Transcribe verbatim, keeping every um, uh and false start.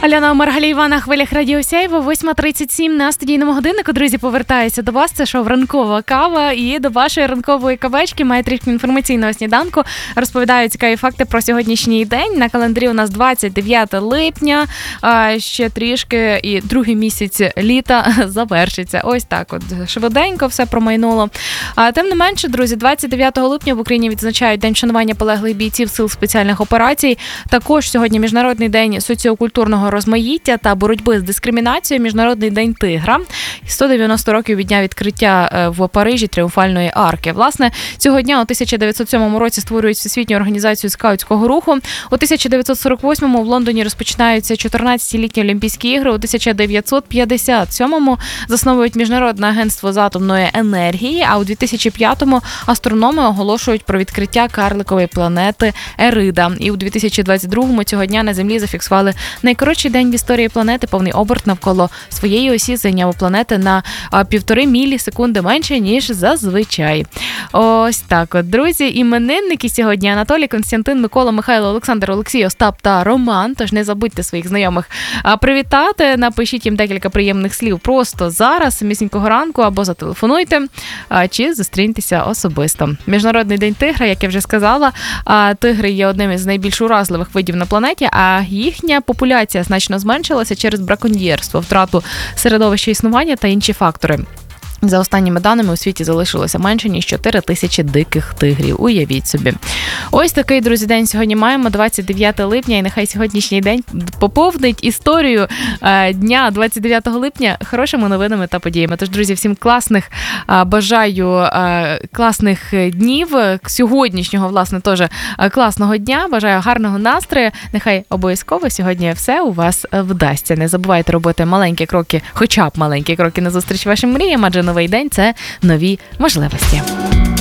Альона Маргалієва на хвилях Радіо Сяйво, восьма тридцять сім на студійному годиннику. Друзі, повертаюся до вас. Це шоу «Ранкова кава». І до вашої ранкової кавечки має трішки інформаційного сніданку. Розповідаю цікаві факти про сьогоднішній день. На календарі у нас двадцять дев'яте липня. А ще трішки і другий місяць літа завершиться. Ось так от швиденько все промайнуло. А тим не менше, друзі, двадцять дев'ятого липня в Україні відзначають День вшанування полеглих бійців Сил спеціальних операцій. Також сьогодні Міжнародний день соціокультурного розмаїття та боротьби з дискримінацією, Міжнародний день тигра. сто дев'яносто років від дня відкриття в Парижі Тріумфальної арки. Власне, цього дня у тисяча дев'ятсот сьомому році створюють Всесвітню організацію скаутського руху. У тисяча дев'ятсот сорок восьмому в Лондоні розпочинаються чотирнадцяті літні Олімпійські ігри. У тисяча дев'ятсот п'ятдесят сьомому засновують Міжнародне агентство з атомної енергії, а у дві тисячі п'ятому астрономи оголошують про відкриття карликової планети Ерида. І у дві тисячі двадцять другому цього дня на Землі зафіксували найкоротший день в історії планети. Повний оберт навколо своєї осі зайняв у планети на півтори мілісекунди менше, ніж зазвичай. Ось так от, друзі. Іменинники сьогодні: Анатолій, Константин, Микола, Михайло, Олександр, Олексій, Остап та Роман. Тож не забудьте своїх знайомих привітати. Напишіть їм декілька приємних слів просто зараз, самісінького ранку, або зателефонуйте, чи зустріньтеся особисто. Міжнародний день тигра, як я вже сказала. Тигри є одним із найбільш уразливих видів на планеті, а їхня популяція значно зменшилася через браконьєрство, втрату середовища існування та інші фактори. За останніми даними, у світі залишилося менше, ніж чотири тисячі диких тигрів. Уявіть собі. Ось такий, друзі, день сьогодні маємо, двадцять дев'яте липня, і нехай сьогоднішній день поповнить історію е, дня двадцять дев'ятого липня хорошими новинами та подіями. Тож, друзі, всім класних, е, бажаю е, класних днів, сьогоднішнього, власне, теж класного дня, бажаю гарного настрою. Нехай обов'язково сьогодні все у вас вдасться. Не забувайте робити маленькі кроки, хоча б маленькі кроки назустріч вашим мріям, адже новий день – це нові можливості.